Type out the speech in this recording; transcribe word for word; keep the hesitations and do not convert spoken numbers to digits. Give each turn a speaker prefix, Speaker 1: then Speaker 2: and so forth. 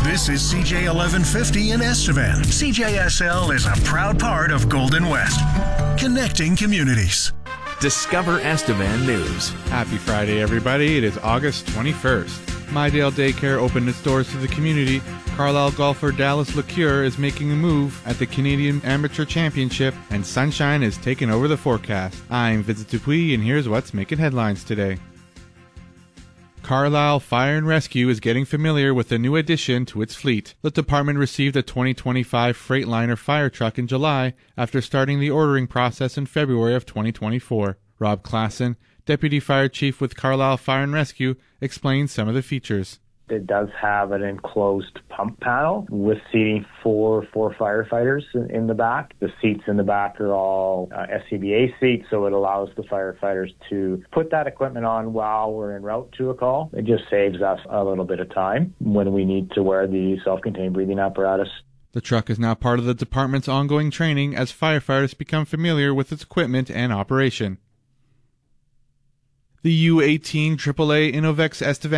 Speaker 1: This is C J eleven fifty in Estevan. C J S L is a proud part of Golden West, connecting communities.
Speaker 2: Discover Estevan News.
Speaker 3: Happy Friday, everybody. It is August twenty-first. Mydale Daycare opened its doors to the community. Carlisle golfer Dallas LeCure is making a move at the Canadian Amateur Championship, and sunshine is taking over the forecast. I'm Vincent Dupuis, and here's what's making headlines today. Carlisle Fire and Rescue is getting familiar with a new addition to its fleet. The department received a twenty twenty-five Freightliner fire truck in July after starting the ordering process in February of twenty twenty-four. Rob Klassen, Deputy Fire Chief with Carlisle Fire and Rescue, explains some of the features.
Speaker 4: It does have an enclosed pump panel with seating for four firefighters in, in the back. The seats in the back are all uh, S C B A seats, so it allows the firefighters to put that equipment on while we're en route to a call. It just saves us a little bit of time when we need to wear the self-contained breathing apparatus.
Speaker 3: The truck is now part of the department's ongoing training as firefighters become familiar with its equipment and operation. The U eighteen triple A Innovex Estevan